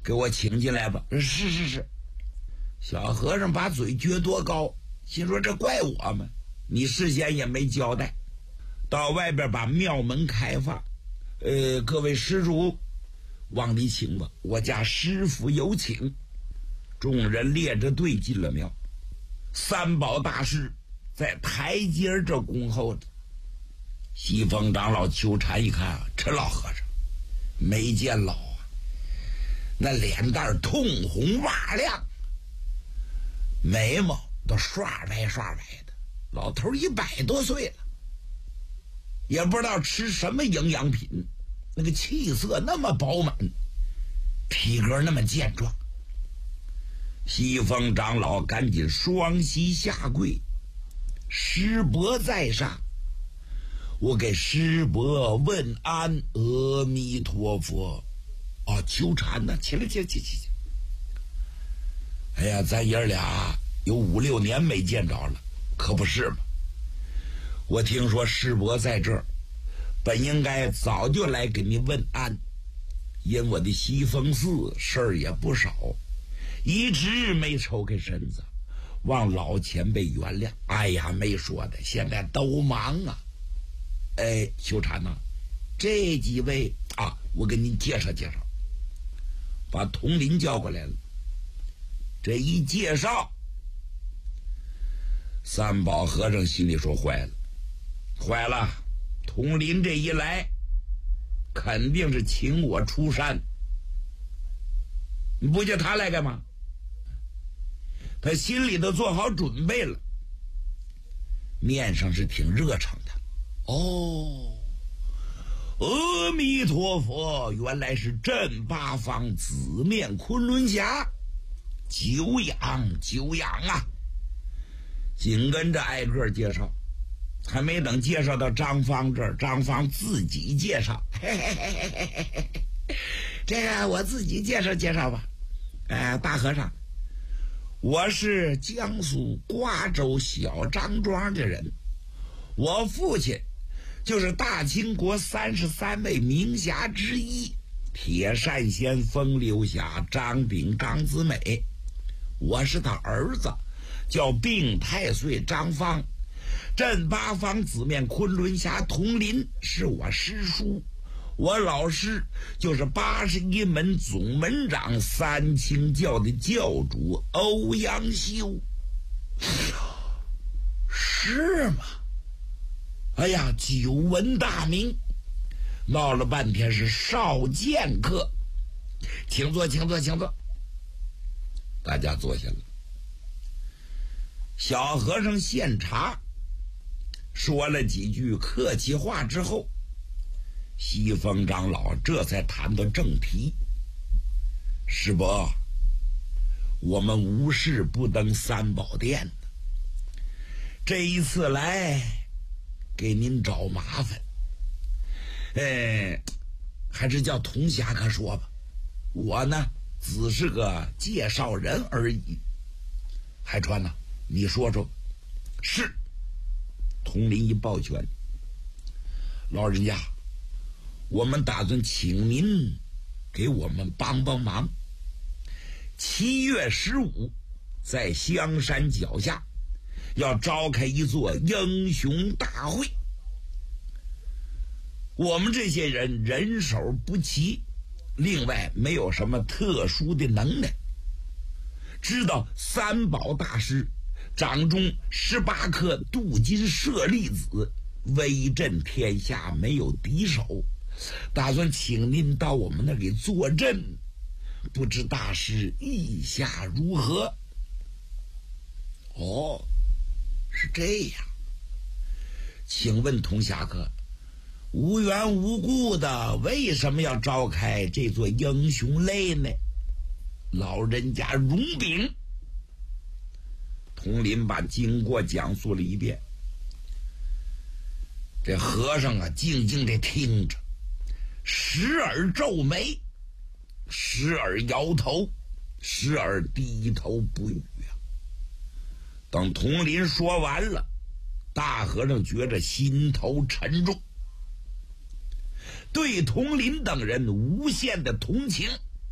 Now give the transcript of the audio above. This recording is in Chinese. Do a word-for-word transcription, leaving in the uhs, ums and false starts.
给我请进来吧。是是是。小和尚把嘴撅多高，心说这怪我吗？你事先也没交代。到外边把庙门开放，呃，各位施主往里请吧，我家师傅有请。众人列着队进了庙，三宝大师在台阶这恭候着。西风长老秋禅一看啊，这老和尚没见老啊，那脸蛋通红瓦亮，眉毛都刷白刷白的，老头一百多岁了，也不知道吃什么营养品，那个气色那么饱满，体格那么健壮。西风长老赶紧双膝下跪，师伯在上，我给师伯问安，阿弥陀佛。哦，秋禅呢？起来起来起来起来！哎呀，咱爷俩有五六年没见着了，可不是吗？我听说师伯在这儿，本应该早就来给你问安，因我的西风寺事儿也不少，一直没抽开身子，望老前辈原谅。哎呀，没说的，现在都忙啊。哎，秋禅呐、啊，这几位啊，我给您介绍介绍。把童林叫过来了。这一介绍，三宝和尚心里说坏了，坏了！童林这一来，肯定是请我出山。你不叫他来干嘛？他心里都做好准备了，面上是挺热诚的。哦，阿弥陀佛，原来是镇八方紫面昆仑侠，久仰久仰啊！紧跟着挨个介绍，还没等介绍到张芳这儿，张芳自己介绍，嘿嘿嘿嘿嘿嘿嘿，这个我自己介绍介绍吧。哎，大和尚，我是江苏瓜州小张庄的人，我父亲就是大清国三十三位名侠之一，铁扇仙风流侠张炳张子美，我是他儿子，叫病太岁张芳，镇八方紫面昆仑侠童林是我师叔，我老师就是八十一门总门长三清教的教主欧阳修。是吗？哎呀，久闻大名，闹了半天是少剑客，请坐请坐请坐。大家坐下了。小和尚献茶，说了几句客气话之后，西风长老这才谈到正题。师伯，我们无事不登三宝殿，这一次来给您找麻烦，哎，还是叫童侠客说吧，我呢只是个介绍人而已。海川呐、啊，你说说。是。童林一抱拳，老人家，我们打算请您给我们帮帮忙。七月十五，在香山脚下要召开一座英雄大会。我们这些人人手不齐，另外没有什么特殊的能耐，知道三宝大师掌中十八颗镀金舍利子，威震天下，没有敌手，打算请您到我们那里坐镇，不知大师意下如何？哦，是这样。请问童侠客，无缘无故的为什么要召开这座英雄擂呢？老人家容禀。童林把经过讲述了一遍。这和尚啊，静静地听着，时而皱眉，时而摇头，时而低头不语啊。等童林说完了，大和尚觉着心头沉重，对童林等人无限的同情。